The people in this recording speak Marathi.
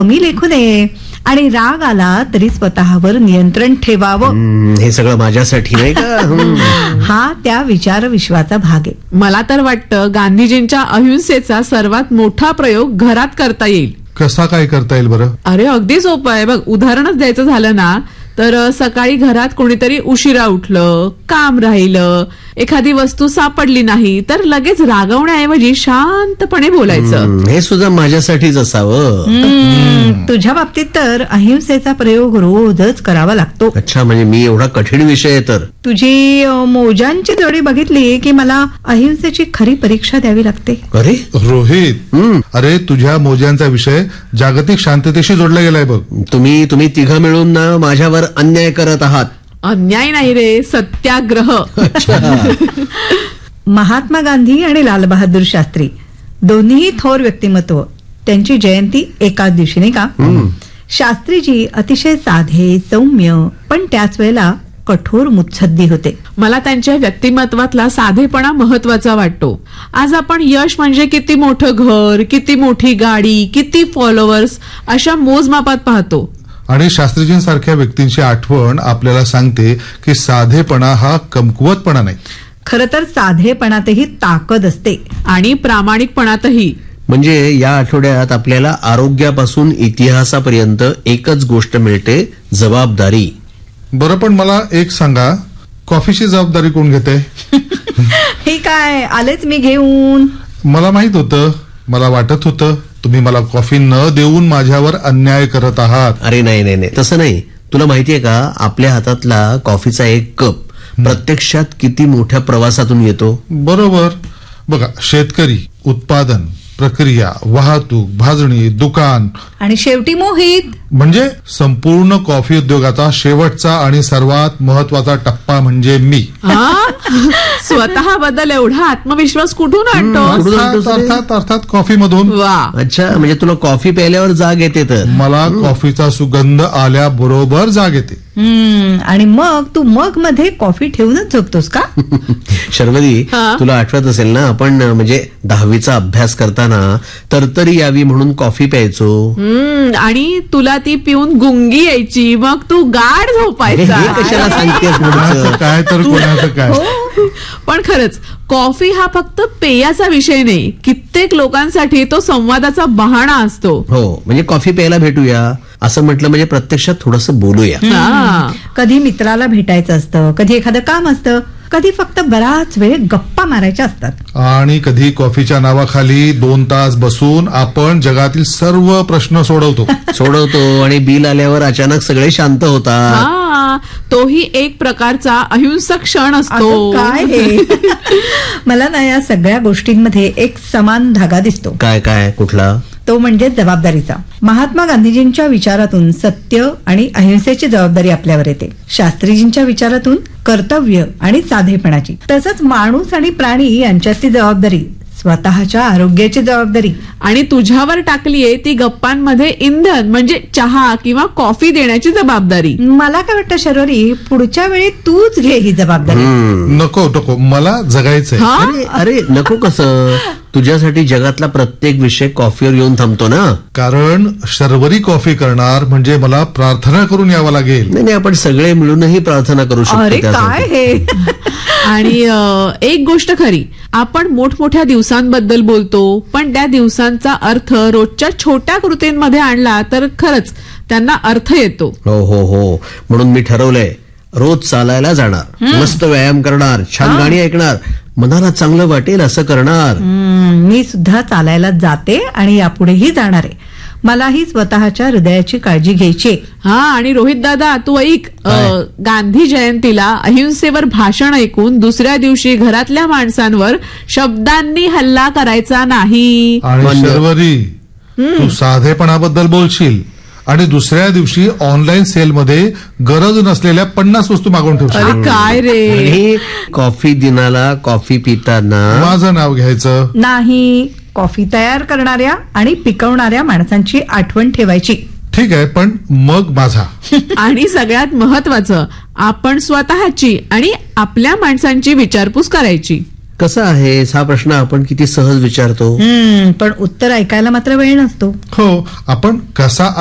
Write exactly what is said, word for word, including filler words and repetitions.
मी लेखू नये आणि राग आला तरी स्वतःवर नियंत्रण ठेवावं. हे सगळं माझ्यासाठी नाही का? हा त्या विचार विश्वाचा भाग आहे. मला तर वाटतं गांधीजींच्या अहिंसेचा सर्वात मोठा प्रयोग घरात करता येईल. कसा काय करता येईल बरं? अरे अगदी सोपं आहे बघ. उदाहरणच द्यायचं झालं ना तर सकाळी घरात कोणीतरी उशिरा उठलं, काम राहिलं, एखादी वस्तू सापडली नाही तर लगेच रागवण्याऐवजी शांतपणे बोलायचं. हे सुद्धा माझ्यासाठीच असावं. तुझ्या बाबतीत तर अहिंसेचा प्रयोग रोजच करावा लागतो. अच्छा, म्हणजे मी एवढा कठीण विषय आहे तर? तुझी मोजांची जोडी बघितली की मला अहिंसेची खरी परीक्षा द्यावी लागते. अरे रोहित, अरे तुझ्या मोजांचा विषय जागतिक शांततेशी जोडला गेलाय बघ. तुम्ही तुम्ही तिघं मिळून ना माझ्यावर अन्याय करत आहात. अन्याय नाही रे, सत्याग्रह. महात्मा गांधी आणि लालबहादूर शास्त्री दोन्ही थोर व्यक्तिमत्व, त्यांची जयंती एकाच दिवशी नाही का? शास्त्रीजी अतिशय साधे सौम्य पण त्याच वेळेला कठोर मुत्सद्दी होते. मला त्यांच्या व्यक्तिमत्वातला साधेपणा महत्वाचा वाटतो. आज आपण यश म्हणजे किती मोठं घर, किती मोठी गाडी, किती फॉलोअर्स अशा मोजमापात पाहतो. आणि शास्त्रीजींसारख्या व्यक्तींची आठवण आपल्याला सांगते की साधेपणा हा कमकुवतपणा नाही. खरं तर साधेपणातही ताकद असते आणि प्रामाणिकपणातही. म्हणजे या आठवड्यात आपल्याला आरोग्यापासून इतिहासापर्यंत एकच गोष्ट मिळते, जबाबदारी. बरं, पण मला एक सांगा, कॉफीची जबाबदारी कोण घेते? हे काय आलेच मी घेऊन. मला माहित होतं, मला वाटत होतं तुम्ही मला कॉफी न देऊन माझ्यावर अन्याय करत आहात. अरे नाही नाही नाही, तसं नाही. तुला माहितीये का, आपल्या हातातला कॉफीचा एक कप प्रत्यक्षात किती मोठ्या प्रवासातून येतो. बरोबर. बघा, शेतकरी, उत्पादन, प्रक्रिया, वाहतूक, भाजणी, दुकान आणि शेवटी मोहित. म्हणजे संपूर्ण कॉफी उद्योगाचा शेवटचा आणि सर्वात महत्वाचा टप्पा म्हणजे मी. स्वतःबद्दल एवढा आत्मविश्वास कुठून आणतो? अर्थात अर्थात अर्थात कॉफी मधून. वा, अच्छा, म्हणजे तुला कॉफी प्यायल्यावर जाग येते तर? मला कॉफीचा सुगंध आल्याबरोबर जाग येते. आणि मग तू मग मध्ये कॉफी ठेवूनच झोपतोस का? शर्वरी, तुला आठवत असेल ना, आपण म्हणजे दहावीचा अभ्यास करताना तरतरी यावी म्हणून कॉफी प्यायचो. आणि तुला ती पिऊन गुंगी यायची, मग तू गाढ झोपायचा. हे कशाला सांगतेस? कोणाचं काय तर कोणाचं काय. पण खरंच कॉफी हा फक्त पेयाचा विषय नाही, कित्येक लोकांसाठी तो संवादाचा बहाणा असतो. हो, म्हणजे कॉफी प्यायला भेटूया असं म्हटलं म्हणजे प्रत्यक्षात थोडंसं बोलूया. कधी मित्राला भेटायचं असतं, कधी एखादं काम असतं, कधी फक्त बराच वेळ गप्पा मारायच्या असतात. आणि कधी कॉफीच्या नावाखाली दोन तास बसून आपण जगातील सर्व प्रश्न सोडवतो सोडवतो आणि बिल आल्यावर अचानक सगळे शांत होतात. तोही एक प्रकारचा अहिंसक क्षण असतो. काय हे? मला ना या सगळ्या गोष्टींमध्ये एक समान धागा दिसतो. काय काय कुठला? तो म्हणजे जबाबदारीचा. महात्मा गांधीजींच्या विचारातून सत्य आणि अहिंसेची जबाबदारी आपल्यावर येते. शास्त्रीजींच्या विचारातून कर्तव्य आणि साधेपणाची. तसंच माणूस आणि प्राणी यांच्यातली जबाबदारी, स्वतःच्या आरोग्याची जबाबदारी. आणि तुझ्यावर टाकलीये ती गप्पांमध्ये इंधन म्हणजे चहा किंवा कॉफी देण्याची जबाबदारी. मला काय वाटतं शर्वरी, पुढच्या वेळी तूच घे ही जबाबदारी. नको नको, मला जगायचंय. अरे अरे नको कसं? तुझ्यासाठी जगातला प्रत्येक विषय कॉफीवर येऊन थांबतो ना. कारण शर्वरी कॉफी करणार म्हणजे मला प्रार्थना करून यावं लागेल. नाही नाही, आपण सगळे मिळूनही प्रार्थना करू शकतो. अरे काय हे? आणि एक गोष्ट खरी, आपण मोठमोठ्या दिवसांबद्दल बोलतो, पण त्या दिवसांचा अर्थ रोजच्या छोट्या कृतींमध्ये आणला तर खरंच त्यांना अर्थ येतो. हो हो हो, म्हणून मी ठरवलंय, रोज चालायला जाणार, मस्त व्यायाम करणार, छान गाणी ऐकणार, मनाला चांगलं वाटेल असं करणार. मी सुद्धा चालायला जाते आणि यापुढेही जाणार आहे. मलाही स्वतःच्या हृदयाची काळजी घ्यायची. हा, आणि रोहित दादा तू ऐक, गांधी जयंतीला अहिंसेवर भाषण ऐकून दुसऱ्या दिवशी घरातल्या माणसांवर शब्दांनी हल्ला करायचा नाही. आणि शर्वरी, तू साधेपणाबद्दल बोलशील आणि दुसऱ्या दिवशी ऑनलाईन सेलमध्ये गरज नसलेल्या पन्नास वस्तू मागून ठेवशील. अरे काय रे? कॉफी दिनाला कॉफी पिताना माझं नाव घ्यायचं नाही. कॉफी तयार करणाऱ्या आणि पिकवणाऱ्या माणसांची आठवण ठेवायची. ठीक आहे, पण मग माझा. आणि सगळ्यात महत्वाचं, आपण स्वतःची आणि आपल्या माणसांची विचारपूस करायची. कसा आहेस हा प्रश्न आपण किती सहज विचारतो. हम्म पण उत्तर ऐकायला मात्र वेळ नसतो. हो, आपण कसा